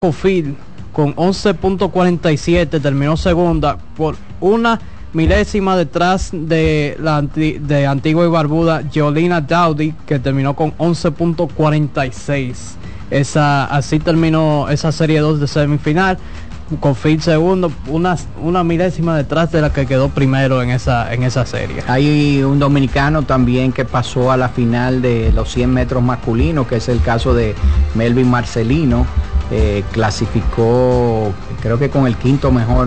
Cofield con 11.47 terminó segunda por una milésima detrás de de Antigua y Barbuda Giolina Dowdy, que terminó con 11.46. Así terminó esa serie 2 de semifinal. Cofield segundo, una milésima detrás de la que quedó primero en esa serie. Hay un dominicano también que pasó a la final de los 100 metros masculinos, que es el caso de Melvin Marcelino. Clasificó, creo que con el quinto mejor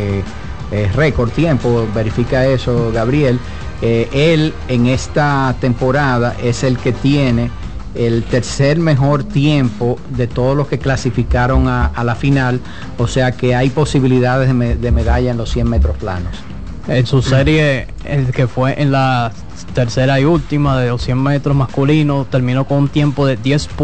récord tiempo, verifica eso Gabriel. Él en esta temporada es el que tiene el tercer mejor tiempo de todos los que clasificaron a la final, o sea que hay posibilidades de medalla en los 100 metros planos. En su serie, el que fue en la tercera y última de los 100 metros masculinos, terminó con un tiempo de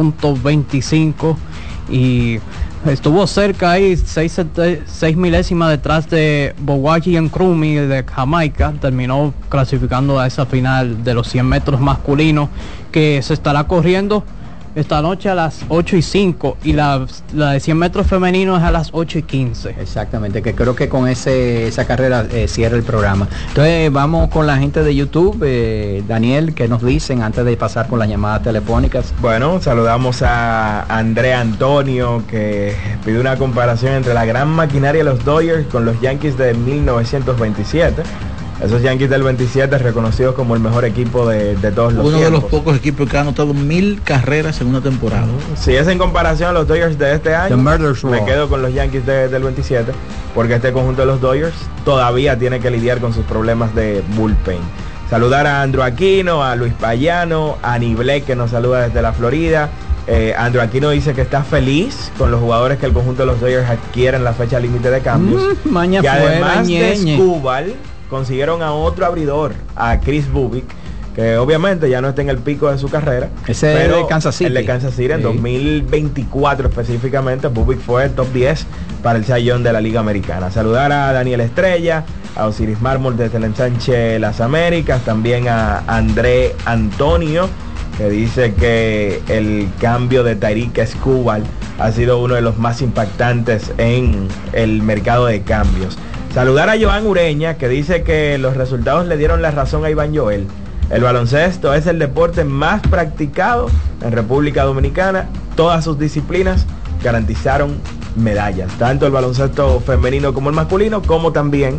10.25 y estuvo cerca ahí, 6 milésimas detrás de Bowaki Nkrumah de Jamaica. Terminó clasificando a esa final de los 100 metros masculinos, que se estará corriendo esta noche a las 8:05, y la de 100 metros femeninos es a las 8:15. Exactamente, que creo que con esa carrera cierra el programa. Entonces vamos con la gente de YouTube. Daniel, ¿qué nos dicen antes de pasar con las llamadas telefónicas? Bueno, saludamos a André Antonio, que pide una comparación entre la gran maquinaria de los Dodgers con los Yankees de 1927. Esos Yankees del 27 reconocidos como el mejor equipo de todos los tiempos. Uno de los pocos equipos que ha anotado 1000 carreras en una temporada. Si es en comparación a los Dodgers de este año, me quedo con los Yankees del 27, porque este conjunto de los Dodgers todavía tiene que lidiar con sus problemas de bullpen. Saludar a Andrew Aquino, a Luis Payano, a Niblé, que nos saluda desde la Florida. Andrew Aquino dice que está feliz con los jugadores que el conjunto de los Dodgers adquieren en la fecha límite de cambios. Que además de Escobar, consiguieron a otro abridor, a Chris Bubik, que obviamente ya no está en el pico de su carrera. Ese es de Kansas City. El de Kansas City, en 2024 específicamente, Bubik fue el top 10 para el Cy Young de la Liga Americana. Saludar a Daniel Estrella, a Osiris Mármol desde el ensanche Las Américas, también a André Antonio, que dice que el cambio de Tarik Escobar ha sido uno de los más impactantes en el mercado de cambios. Saludar a Joan Ureña, que dice que los resultados le dieron la razón a Iván Joel. El baloncesto es el deporte más practicado en República Dominicana. Todas sus disciplinas garantizaron medallas, tanto el baloncesto femenino como el masculino, como también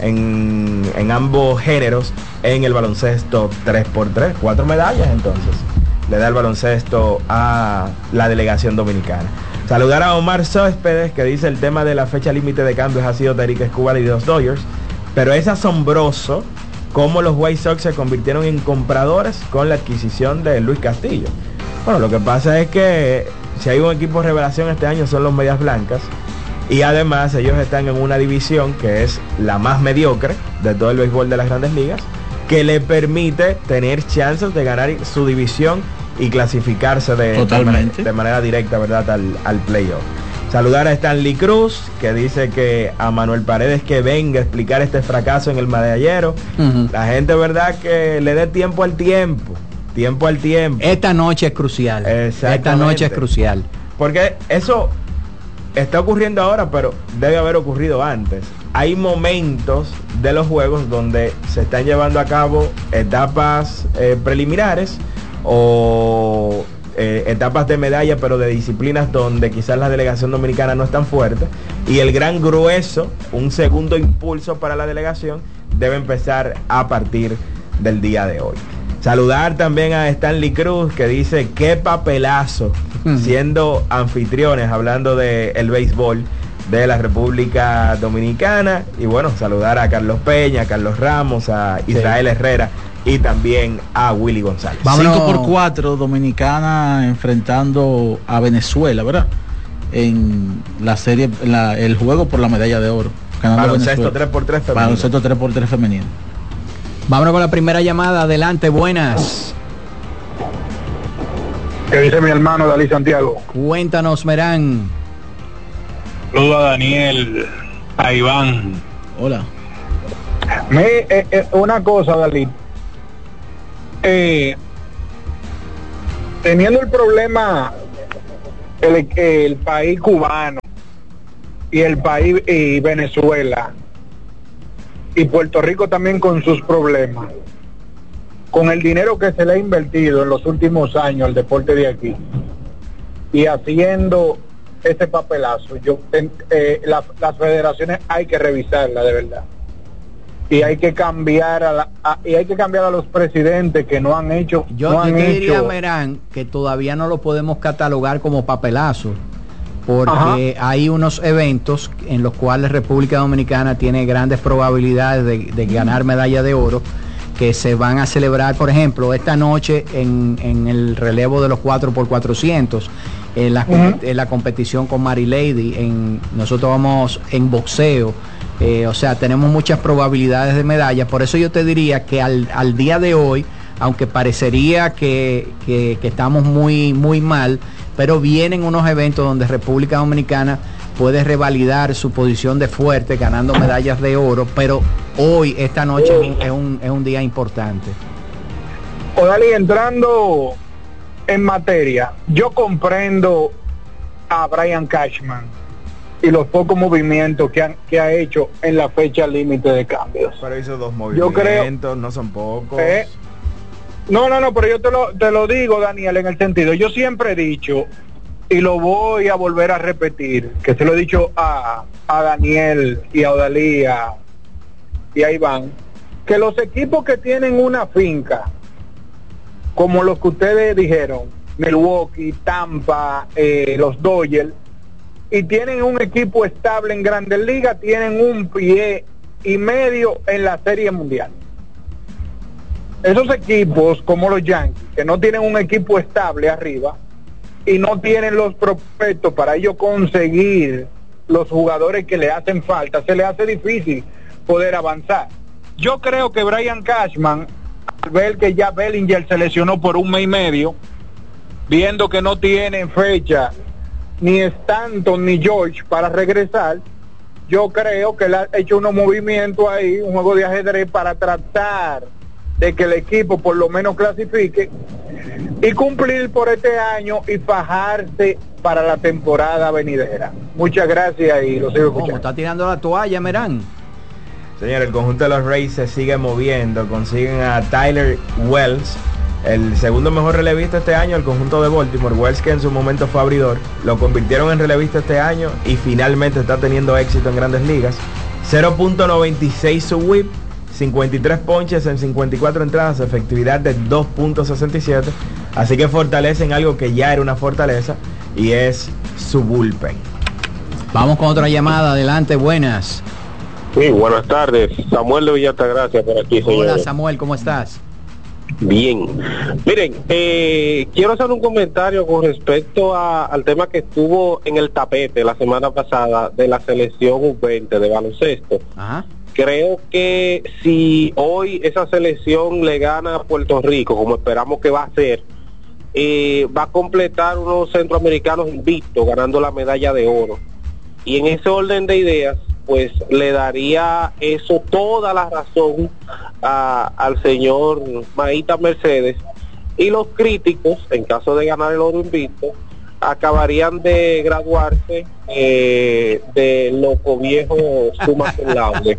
en ambos géneros en el baloncesto 3x3. 4 medallas entonces le da el baloncesto a la delegación dominicana. Saludar a Omar Céspedes, que dice el tema de la fecha límite de cambios ha sido Tarik Escobar y los Dodgers, pero es asombroso cómo los White Sox se convirtieron en compradores con la adquisición de Luis Castillo. Bueno, lo que pasa es que si hay un equipo revelación este año son los Medias Blancas, y además ellos están en una división que es la más mediocre de todo el béisbol de las Grandes Ligas, que le permite tener chances de ganar su división y clasificarse de manera directa, ¿verdad?, al playoff. Saludar a Stanley Cruz, que dice que a Manuel Paredes que venga a explicar este fracaso en el medallero. La gente, ¿verdad?, que le dé tiempo al tiempo. Esta noche es crucial. Esta noche es crucial. Porque eso está ocurriendo ahora, pero debe haber ocurrido antes. Hay momentos de los juegos donde se están llevando a cabo etapas preliminares o etapas de medalla, pero de disciplinas donde quizás la delegación dominicana no es tan fuerte, y el gran grueso, un segundo impulso para la delegación, debe empezar a partir del día de hoy. Saludar también a Stanley Cruz, que dice qué papelazo siendo anfitriones, hablando del béisbol de la República Dominicana. Y bueno, saludar a Carlos Peña, a Carlos Ramos, a Israel Herrera y también a Willy González. 5-4 Dominicana enfrentando a Venezuela, ¿verdad? En la serie, el juego por la medalla de oro. Baloncesto 3x3 femenino. Baloncesto 3x3 femenino. Vámonos con la primera llamada. Adelante, buenas. ¿Qué dice mi hermano Dalí Santiago? Cuéntanos, Merán. Saludos a Daniel, a Iván. Hola. Una cosa, Dalí. Teniendo el problema el país cubano y el país y Venezuela y Puerto Rico también con sus problemas, con el dinero que se le ha invertido en los últimos años al deporte de aquí y haciendo ese papelazo, las federaciones hay que revisarla de verdad y hay que cambiar a los presidentes que no han hecho. Yo te diría, Merán, que todavía no lo podemos catalogar como papelazo, porque hay unos eventos en los cuales República Dominicana tiene grandes probabilidades de ganar medalla de oro, que se van a celebrar, por ejemplo, esta noche en el relevo de los 4x400, en la competición con Mary Lady, nosotros vamos en boxeo, o sea, tenemos muchas probabilidades de medallas. Por eso yo te diría que al día de hoy, aunque parecería que estamos muy mal, pero vienen unos eventos donde República Dominicana puede revalidar su posición de fuerte ganando medallas de oro, pero hoy, esta noche, es un día importante. Odalí, entrando en materia, yo comprendo a Brian Cashman y los pocos movimientos que ha hecho en la fecha límite de cambios. Pero hizo 2 movimientos, no son pocos. No, pero yo te lo digo, Daniel, en el sentido, yo siempre he dicho, y lo voy a volver a repetir, que se lo he dicho a Daniel y a Odalí y a Iván, que los equipos que tienen una finca, como los que ustedes dijeron, Milwaukee, Tampa, los Dodgers, y tienen un equipo estable en Grandes Ligas, tienen un pie y medio en la Serie Mundial. Esos equipos como los Yankees, que no tienen un equipo estable arriba y no tienen los prospectos para ellos conseguir los jugadores que le hacen falta, se le hace difícil poder avanzar. Yo creo que Brian Cashman, al ver que ya Bellinger se lesionó por 1 mes y medio, viendo que no tiene fecha ni Stanton ni George para regresar, yo creo que él ha hecho unos movimientos ahí, un juego de ajedrez para tratar de que el equipo por lo menos clasifique y cumplir por este año y fajarse para la temporada venidera. Muchas gracias y lo sigo escuchando. Está tirando la toalla, Merán. Señor, el conjunto de los Rays se sigue moviendo, consiguen a Tyler Wells, el segundo mejor relevista este año, el conjunto de Baltimore. Wells, que en su momento fue abridor, lo convirtieron en relevista este año y finalmente está teniendo éxito en Grandes Ligas. 0.96 su whip, 53 ponches en 54 entradas, efectividad de 2.67, así que fortalecen algo que ya era una fortaleza y es su bullpen. Vamos con otra llamada, adelante, buenas. Sí, buenas tardes, Samuel de Villatagracia por aquí, señor. Hola Samuel, ¿cómo estás? Bien, miren, quiero hacer un comentario con respecto al tema que estuvo en el tapete la semana pasada de la selección U20 de baloncesto. Ajá. Creo que si hoy esa selección le gana a Puerto Rico, como esperamos que va a ser, va a completar unos centroamericanos invictos ganando la medalla de oro. Y en ese orden de ideas, pues le daría eso toda la razón al señor Maíta Mercedes, y los críticos, en caso de ganar el oro invicto, acabarían de graduarse de loco viejo summa cum laude,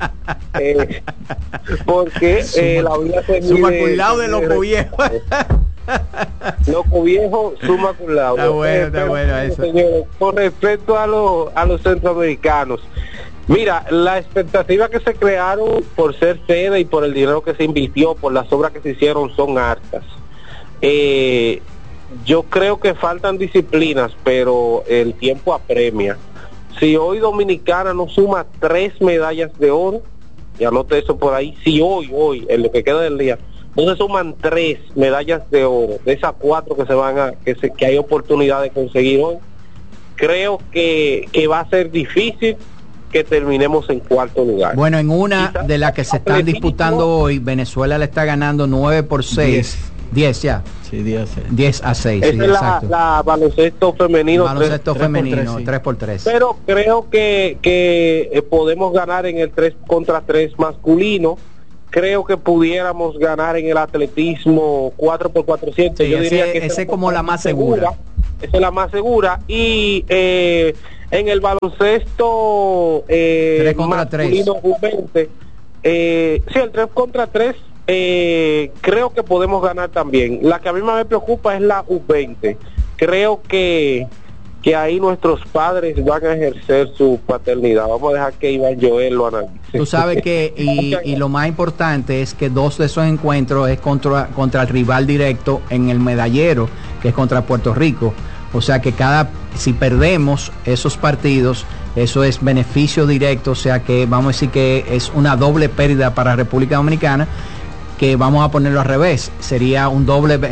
porque la vida se mide summa cum laude, loco viejo. Loco viejo, summa cum laude. Está bueno eso. Señores, con respecto a los centroamericanos, mira, la expectativa que se crearon por ser sede y por el dinero que se invirtió, por las obras que se hicieron, son hartas. Yo creo que faltan disciplinas, pero el tiempo apremia. Si hoy Dominicana no suma 3 medallas de oro, y anote eso por ahí, si hoy, en lo que queda del día, no se suman 3 medallas de oro, de esas 4 que se van que hay oportunidad de conseguir hoy, creo que va a ser difícil que terminemos en 4º lugar. Bueno, en una de las que se están disputando hoy, Venezuela le está ganando 9-6. 10 ya. Sí, 10 a 6. Esa sí, es la baloncesto femenino. Baloncesto femenino, 3x3. Pero creo que podemos ganar en el 3 contra 3 masculino. Creo que pudiéramos ganar en el atletismo 4x400. Sí, yo diría que ese es como la más segura. esa es la más segura. Y en el baloncesto 3 contra 3. U20, sí, el 3 contra 3 creo que podemos ganar también. La que a mí más me preocupa es la U20. Creo que ahí nuestros padres van a ejercer su paternidad. Vamos a dejar que Iván Joel lo analice. Tú sabes que, y lo más importante es que 2 de esos encuentros es contra el rival directo en el medallero, que es contra Puerto Rico. O sea que si perdemos esos partidos, eso es beneficio directo, o sea que vamos a decir que es una doble pérdida para República Dominicana, que vamos a ponerlo al revés, sería una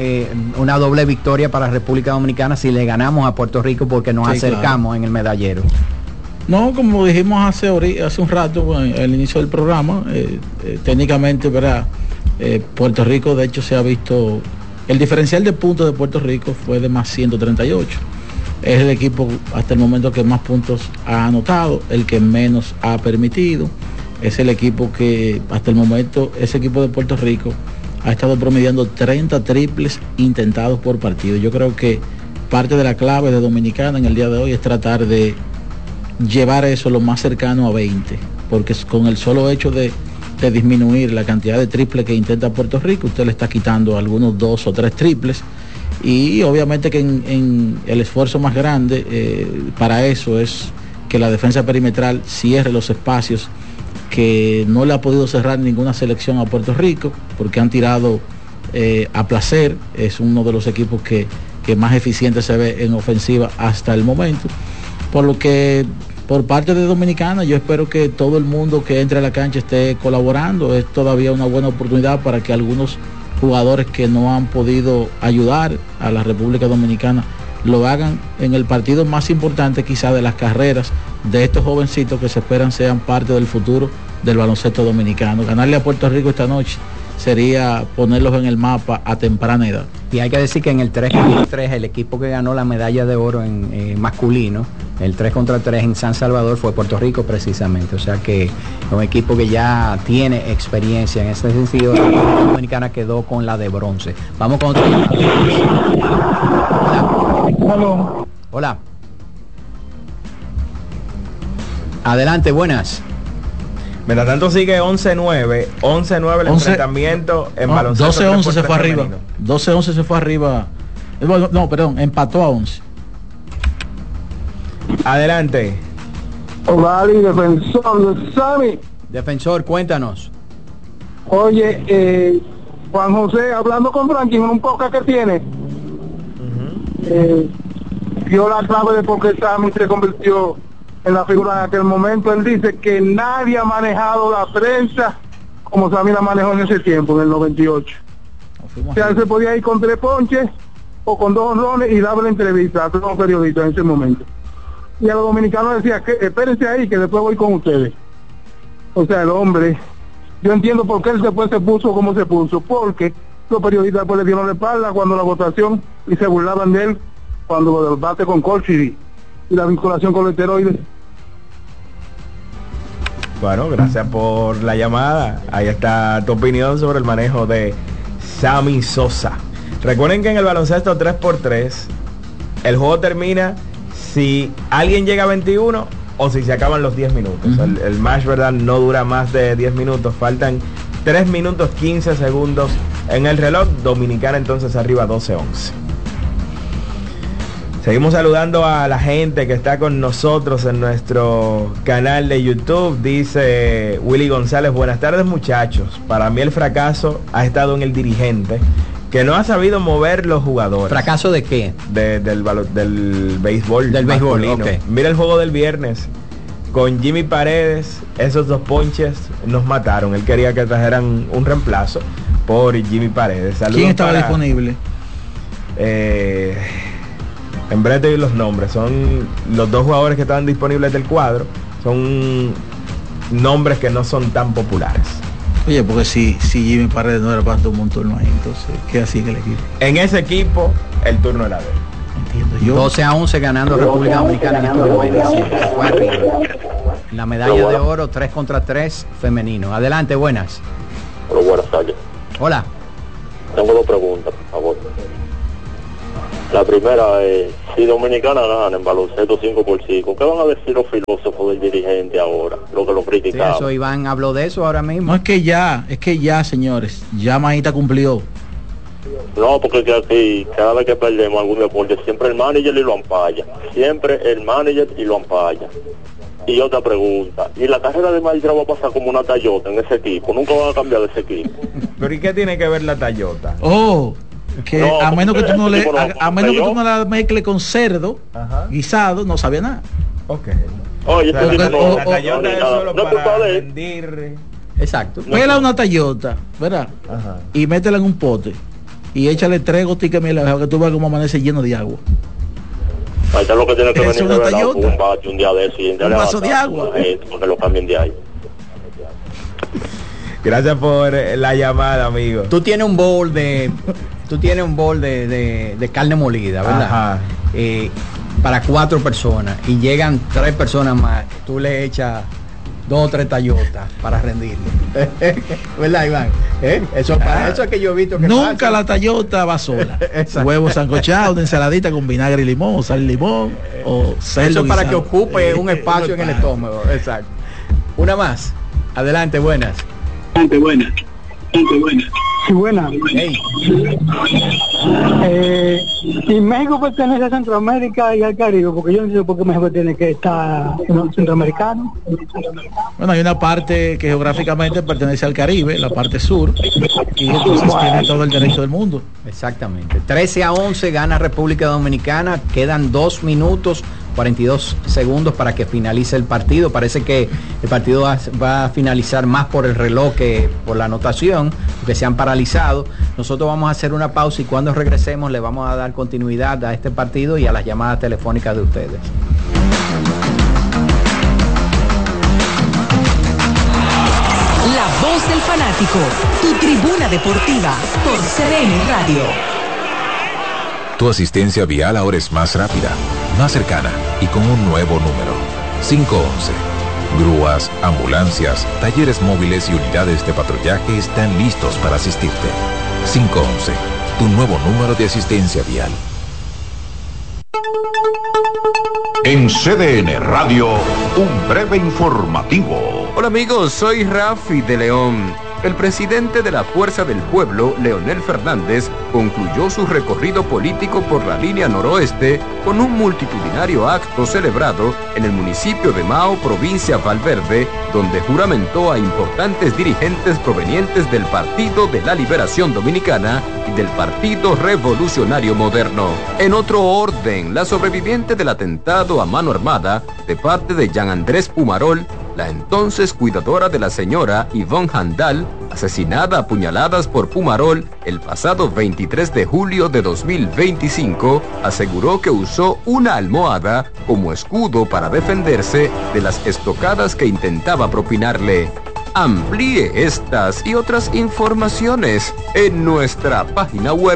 doble victoria para República Dominicana si le ganamos a Puerto Rico, porque nos acercamos, claro, en el medallero. No, como dijimos hace un rato, al inicio del programa, técnicamente, ¿verdad? Puerto Rico, de hecho, se ha visto, el diferencial de puntos de Puerto Rico fue de más 138. Es el equipo hasta el momento que más puntos ha anotado, el que menos ha permitido. Es el equipo que hasta el momento, ese equipo de Puerto Rico ha estado promediando 30 triples intentados por partido. Yo creo que parte de la clave de Dominicana en el día de hoy es tratar de llevar eso lo más cercano a 20, porque con el solo hecho de disminuir la cantidad de triples que intenta Puerto Rico, usted le está quitando algunos 2 o 3 triples, y obviamente que en el esfuerzo más grande para eso es que la defensa perimetral cierre los espacios que no le ha podido cerrar ninguna selección a Puerto Rico, porque han tirado a placer. Es uno de los equipos que más eficiente se ve en ofensiva hasta el momento, por lo que por parte de Dominicana yo espero que todo el mundo que entre a la cancha esté colaborando. Es todavía una buena oportunidad para que algunos jugadores que no han podido ayudar a la República Dominicana lo hagan en el partido más importante quizá de las carreras de estos jovencitos que se esperan sean parte del futuro del baloncesto dominicano. Ganarle a Puerto Rico esta noche sería ponerlos en el mapa a temprana edad. Y hay que decir que en el 3 contra 3, el equipo que ganó la medalla de oro en masculino, el 3 contra 3 en San Salvador, fue Puerto Rico precisamente. O sea que es un equipo que ya tiene experiencia en ese sentido. La República Dominicana quedó con la de bronce. Vamos con otro. Hola. Hola. Adelante, buenas. Mientras tanto sigue 11-9 el enfrentamiento en baloncesto. 12-11 se fue arriba. 12-11 se fue arriba. No, perdón, empató a 11. Adelante. Hola, defensor, Sammy. Defensor, cuéntanos. Oye, Juan José, hablando con Franklin, un poco que tiene, dio la clave de por qué Sammy se convirtió en la figura de aquel momento. Él dice que nadie ha manejado la prensa como Sammy la manejó en ese tiempo, en el 98. O sea, él se podía ir con 3 ponches o con 2 honrones y darle la entrevista a todos los periodistas en ese momento. Y a los dominicanos decía, que espérense ahí, que después voy con ustedes. O sea, el hombre, yo entiendo por qué él después se puso como se puso, porque los periodistas después le dieron la espalda cuando la votación y se burlaban de él cuando el bate con Colchi y la vinculación con los esteroides. Bueno, gracias por la llamada. Ahí está tu opinión sobre el manejo de Sammy Sosa. Recuerden que en el baloncesto 3x3 el juego termina si alguien llega a 21 o si se acaban los 10 minutos. El match, ¿verdad?, no dura más de 10 minutos. Faltan 3 minutos 15 segundos en el reloj. Dominicana entonces arriba 12-11. Seguimos saludando a la gente que está con nosotros en nuestro canal de YouTube. Dice Willy González, buenas tardes muchachos. Para mí el fracaso ha estado en el dirigente, que no ha sabido mover los jugadores. ¿Fracaso de qué? Del béisbol. Del béisbol, okay. Mira el juego del viernes. Con Jimmy Paredes, esos 2 ponches nos mataron. Él quería que trajeran un reemplazo por Jimmy Paredes. Saludos. ¿Quién estaba disponible? En breve te doy los nombres. Son los 2 jugadores que estaban disponibles del cuadro. Son nombres que no son tan populares. Oye, porque si Jimmy Paredes no era para un turno ahí, entonces, ¿qué hacía en el equipo? En ese equipo, el turno era de él. Entiendo yo. 12-11 ganando República Dominicana en estos momentos. Fue arriba. La medalla de oro 3 contra 3 femenino. Adelante, buenas. Hola, buenas tardes. Hola. Tengo 2 preguntas, por favor. La primera es, si Dominicana gana en baloncesto 5x5, ¿qué van a decir los filósofos del dirigente ahora? Lo que lo Sí, criticaban. eso Iván habló de eso ahora mismo. No es que ya, señores, ya Maíta cumplió. No, porque que aquí, cada vez que perdemos algún deporte, siempre el manager y lo ampalla. Siempre el manager y lo ampalla. Y otra pregunta, ¿y la carrera de Maítra va a pasar como una Toyota en ese equipo? Nunca van a cambiar de ese equipo. ¿Pero y qué tiene que ver la Toyota? Oh, que No, a menos que tú no le, tipo no, a menos que tú no la mezcles con cerdo Ajá. guisado, no sabía nada. Ok. Oye, O sea, este la, tipo no, la Toyota es no, solo no, para culpa de él. rendir. Exacto. Pela una Toyota, ¿verdad? Ajá. Y métela en un pote y échale 3 goticas de miel, que tú vas como amanece lleno de agua. Ahí está lo que tiene que Es venir una revelado con Toyota. un bate un día de eso y Un vaso de agua. Porque lo cambien de ahí. Gracias por la llamada, amigo. Tú tienes un bowl de carne molida, ¿verdad? Ajá. Para 4 personas y llegan 3 personas más, tú le echas 2 o 3 Toyotas para rendirle. ¿Verdad, Iván? Eso es que yo he visto que Nunca pasa. la Toyota va sola. Exacto. Huevos sancochados, una ensaladita con vinagre y limón, sal y limón, o cerdo Eso es para que guisado. ocupe un espacio en el estómago. Exacto. Una más. Adelante, buenas. Sí, buena. Hey, Y México pertenece a Centroamérica y al Caribe, porque yo no sé por qué México tiene que estar centroamericano. Bueno, hay una parte que geográficamente pertenece al Caribe, la parte sur, y entonces tiene todo el derecho del mundo. exactamente. 13-11 gana República Dominicana. Quedan 2 minutos 42 segundos para que finalice el partido. Parece que el partido va a finalizar más por el reloj que por la anotación, que se han paralizado. Nosotros vamos a hacer una pausa y cuando regresemos le vamos a dar continuidad a este partido y a las llamadas telefónicas de ustedes. La voz del fanático, tu tribuna deportiva por CDN Radio. Tu asistencia vial ahora es más rápida, más cercana y con un nuevo número. 511. Grúas, ambulancias, talleres móviles y unidades de patrullaje están listos para asistirte. 511. Tu nuevo número de asistencia vial. En CDN Radio, un breve informativo. Hola amigos, soy Rafi de León. El presidente de la Fuerza del Pueblo, Leonel Fernández, concluyó su recorrido político por la línea noroeste con un multitudinario acto celebrado en el municipio de Mao, provincia Valverde, donde juramentó a importantes dirigentes provenientes del Partido de la Liberación Dominicana y del Partido Revolucionario Moderno. En otro orden, la sobreviviente del atentado a mano armada de parte de Jean Andrés Pumarol, la entonces cuidadora de la señora Yvonne Handal, asesinada a puñaladas por Pumarol el pasado 23 de julio de 2025, aseguró que usó una almohada como escudo para defenderse de las estocadas que intentaba propinarle. Amplíe estas y otras informaciones en nuestra página web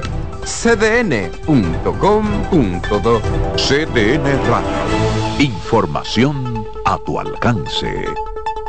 cdn.com.do. CDN Radio. Información a tu alcance.